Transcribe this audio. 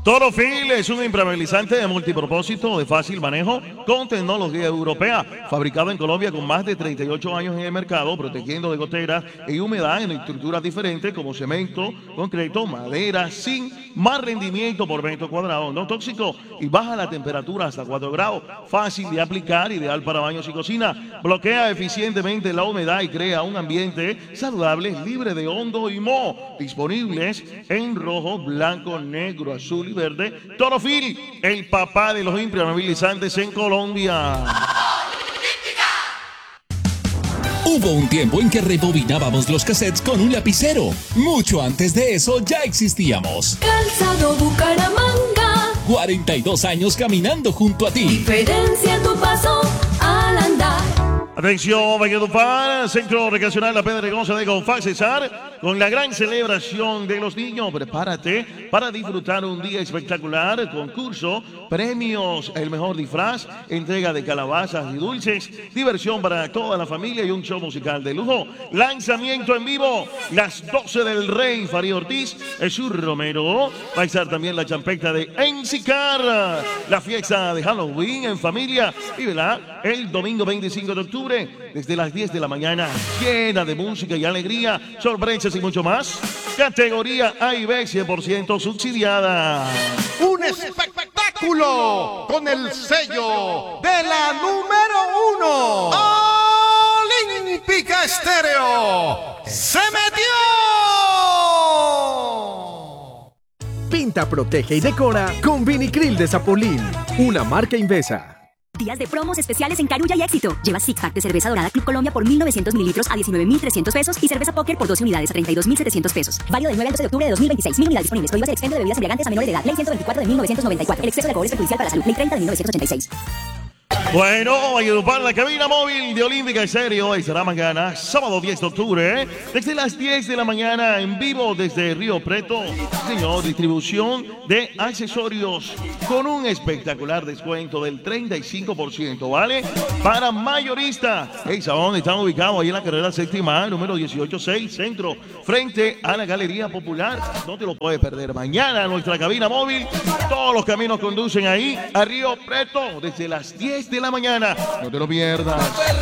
Torofil es un impermeabilizante de multipropósito de fácil manejo con tecnología europea, fabricado en Colombia con más de 38 años en el mercado, protegiendo de goteras y humedad en estructuras diferentes como cemento, concreto, madera, zinc, más rendimiento por metro cuadrado, no tóxico y baja la temperatura hasta 4 grados, fácil de aplicar, ideal para baños y cocina, bloquea eficientemente la humedad y crea un ambiente saludable, libre de hongo y moho, disponibles en rojo, blanco, negro, azul y verde. Torofil, el papá de los impermeabilizantes en Colombia. Hubo un tiempo en que rebobinábamos los cassettes con un lapicero. Mucho antes de eso ya existíamos. Calzado Bucaramanga. 42 años caminando junto a ti. Diferencia tu paso al andar. Atención, Valledupar, Centro Recreacional La Pedregosa de Gonfal Cesar, con la gran celebración de los niños. Prepárate para disfrutar un día espectacular, concurso, premios, el mejor disfraz, entrega de calabazas y dulces, diversión para toda la familia y un show musical de lujo. Lanzamiento en vivo, las 12 del Rey, Farid Ortiz, Jesús Romero. Va a estar también la champeta de Ensicar, la fiesta de Halloween en familia. Vívela el domingo 25 de octubre. Desde las 10 de la mañana, llena de música y alegría, sorpresas y mucho más. Categoría A y B 100% subsidiada. Un espectáculo con el sello de la número 1. Olímpica Estéreo. ¡Se metió! Pinta, protege y decora con Vinicril de Zapolín, una marca Invesa. Días de promos especiales en Carulla y Éxito. Lleva Six Pack de cerveza dorada Club Colombia por 1.900 mililitros a 19.300 pesos y cerveza Póker por 12 unidades a 32.700 pesos. Válido del 9 al 12 de octubre de 2026. 1.000 unidades disponibles. Prohíbas el expendio de bebidas embriagantes a menores de edad. Ley 124 de 1994. El exceso de alcohol es perjudicial para la salud. Ley 30 de 1986. Bueno, Valledupar, la cabina móvil de Olímpica Estéreo estará mañana, sábado 10 de octubre, desde las 10 de la mañana, en vivo desde Río Preto. Señor, distribución de accesorios con un espectacular descuento del 35%, ¿vale? Para mayorista. ¿Dónde están ubicados? Ahí en la carrera séptima, número 186, centro, frente a la Galería Popular. No te lo puedes perder. Mañana nuestra cabina móvil, todos los caminos conducen ahí a Río Preto, desde las 10 de la mañana. No te lo pierdas.